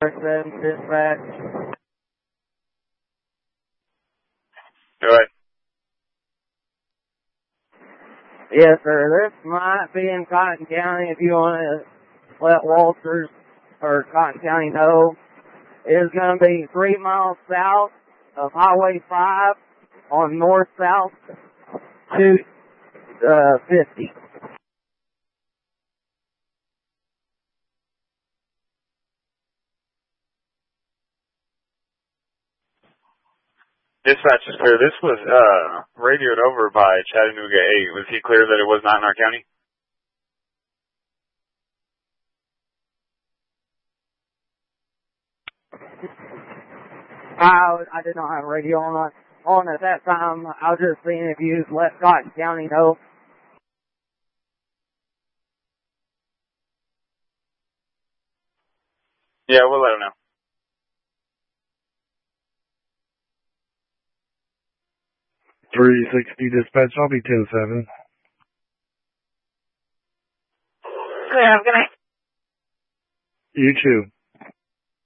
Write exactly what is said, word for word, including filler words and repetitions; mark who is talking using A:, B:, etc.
A: seven dispatch.
B: Go ahead.
A: Yes, sir. This might be in Cotton County if you want to let Walters or Cotton County know. It's going to be three miles south of Highway five on north-south two fifty.
B: Dispatch is clear. This was uh, radioed over by Chattanooga eight. Was he clear that it was not in our county?
A: I, I did not have radio on, on at that time. I was just seeing if you let Cotton County know.
B: Yeah, we'll let him know.
C: three sixty dispatch, I'll be ten seven.
A: Yeah, I'm gonna...
C: You too.